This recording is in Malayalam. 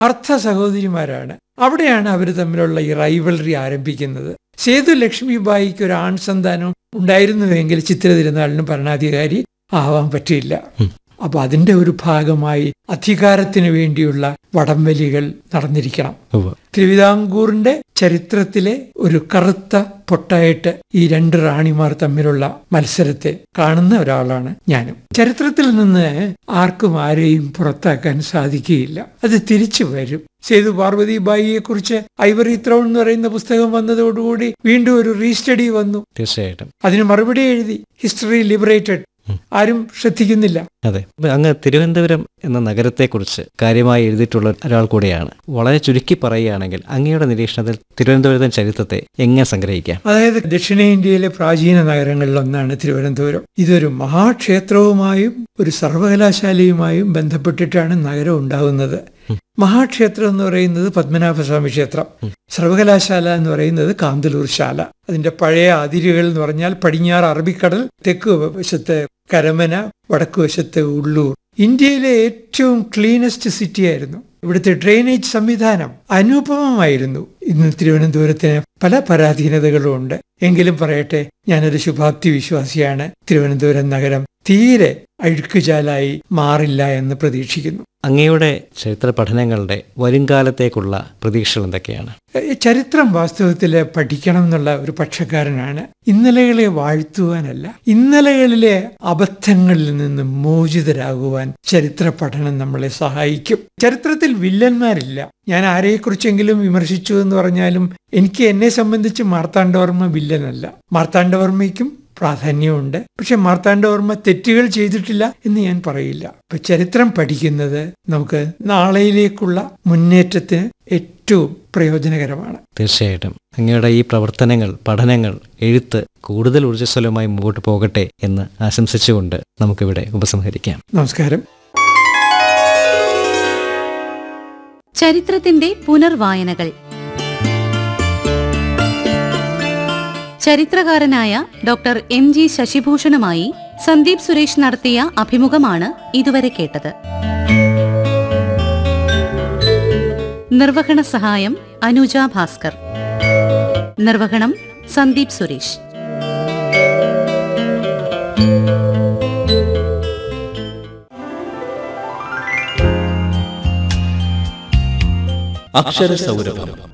അർത്ഥ സഹോദരിമാരാണ്. അവിടെയാണ് അവർ തമ്മിലുള്ള ഈ റൈവൽറി ആരംഭിക്കുന്നത്. സേതു ലക്ഷ്മിബായിക്ക് ഒരു ആൺ സന്താനം ഉണ്ടായിരുന്നുവെങ്കിൽ ചിത്ര തിരുനാളിനും ഭരണാധികാരി ആവാൻ പറ്റില്ല. അപ്പൊ അതിന്റെ ഒരു ഭാഗമായി അധികാരത്തിന് വേണ്ടിയുള്ള വടംവലികൾ നടന്നിരിക്കണം. തിരുവിതാംകൂറിന്റെ ചരിത്രത്തിലെ ഒരു കറുത്ത പൊട്ടായിട്ട് ഈ രണ്ട് റാണിമാർ തമ്മിലുള്ള മത്സരത്തെ കാണുന്ന ഒരാളാണ് ഞാനും. ചരിത്രത്തിൽ നിന്ന് ആർക്കും ആരെയും പുറത്താക്കാൻ സാധിക്കുകയില്ല. അത് തിരിച്ചു വരും. സേതു പാർവതിബായിയെ കുറിച്ച് ഐവറി ത്രോൺ എന്ന് പറയുന്ന പുസ്തകം വന്നതോടുകൂടി വീണ്ടും ഒരു റീസ്റ്റഡി വന്നു. തീർച്ചയായിട്ടും അതിന് മറുപടി എഴുതി. History liberated. ആരും ശ്രദ്ധിക്കുന്നില്ല. അതെ, അങ്ങ് തിരുവനന്തപുരം എന്ന നഗരത്തെക്കുറിച്ച് കാര്യമായി എഴുതിയിട്ടുള്ള ഒരാൾ കൂടിയാണ്. വളരെ ചുരുക്കി പറയുകയാണെങ്കിൽ അങ്ങയുടെ നിരീക്ഷണത്തിൽ തിരുവനന്തപുരത്തെ ചരിത്രത്തെ എങ്ങനെ സംഗ്രഹിക്കാം? അതായത് ദക്ഷിണേന്ത്യയിലെ പ്രാചീന നഗരങ്ങളിലൊന്നാണ് തിരുവനന്തപുരം. ഇതൊരു മഹാക്ഷേത്രവുമായും ഒരു സർവകലാശാലയുമായും ബന്ധപ്പെട്ടിട്ടാണ് നഗരം ഉണ്ടാകുന്നത്. മഹാക്ഷേത്രം എന്ന് പറയുന്നത് പത്മനാഭസ്വാമി ക്ഷേത്രം, സർവകലാശാല എന്ന് പറയുന്നത് കാന്തല്ലൂർ ശാല. അതിന്റെ പഴയ അതിരുകൾ എന്ന് പറഞ്ഞാൽ പടിഞ്ഞാറ് അറബിക്കടൽ, തെക്ക് വശത്ത് കരമന, വടക്ക് വശത്ത് ഉള്ളൂർ. ഇന്ത്യയിലെ ഏറ്റവും ക്ലീനസ്റ്റ് സിറ്റി ആയിരുന്നു. ഇവിടുത്തെ ഡ്രെയിനേജ് സംവിധാനം അനുപമമായിരുന്നു. ഇന്ന് തിരുവനന്തപുരത്തിന് പല പരാധീനതകളും ഉണ്ട്. എങ്കിലും പറയട്ടെ, ഞാനൊരു ശുഭാപ്തി വിശ്വാസിയാണ്. തിരുവനന്തപുരം നഗരം തീരെ അഴുക്കുചാലായി മാറില്ല എന്ന് പ്രതീക്ഷിക്കുന്നു. അങ്ങയുടെ ചരിത്ര പഠനങ്ങളുടെ വരുംകാലത്തേക്കുള്ള പ്രതീക്ഷകൾ എന്തൊക്കെയാണ്? ചരിത്രം വാസ്തവത്തിൽ പഠിക്കണം എന്നുള്ള ഒരു പക്ഷക്കാരനാണ്. ഇന്നലകളെ വാഴ്ത്തുവാനല്ല, ഇന്നലകളിലെ അബദ്ധങ്ങളിൽ നിന്ന് മോചിതരാകുവാൻ ചരിത്ര പഠനം നമ്മളെ സഹായിക്കും. ചരിത്രത്തിൽ വില്ലന്മാരില്ല. ഞാൻ ആരെക്കുറിച്ചെങ്കിലും വിമർശിച്ചു എന്ന് പറഞ്ഞാലും എനിക്ക് എന്നെ സംബന്ധിച്ച് മാർത്താണ്ഡവർമ്മ വില്ലനല്ല. മാർത്താണ്ഡവർമ്മയ്ക്കും പ്രാധാന്യമുണ്ട്. പക്ഷെ മാർത്താണ്ഡവർമ്മ തെറ്റുകൾ ചെയ്തിട്ടില്ല എന്ന് ഞാൻ പറയില്ല. ഇപ്പൊ ചരിത്രം പഠിക്കുന്നത് നമുക്ക് നാളെയിലേക്കുള്ള മുന്നേറ്റത്തിന് ഏറ്റവും പ്രയോജനകരമാണ്. തീർച്ചയായിട്ടും അങ്ങയുടെ ഈ പ്രവർത്തനങ്ങൾ, പഠനങ്ങൾ, എഴുത്ത് കൂടുതൽ ഊർജ്ജസ്വലമായി മുമ്പോട്ട് പോകട്ടെ എന്ന് ആശംസിച്ചുകൊണ്ട് നമുക്കിവിടെ ഉപസംഹരിക്കാം. നമസ്കാരം. ചരിത്രത്തിന്റെ പുനർവായനകൾ. ചരിത്രകാരനായ ഡോക്ടർ MG ശശിഭൂഷണുമായി സന്ദീപ് സുരേഷ് നടത്തിയ അഭിമുഖമാണ് ഇതുവരെ കേട്ടത്. നിർവഹണ സഹായം അനുജ ഭാസ്കർ. നിർവഹണം സന്ദീപ് സുരേഷ്. അക്ഷരസൗരഭം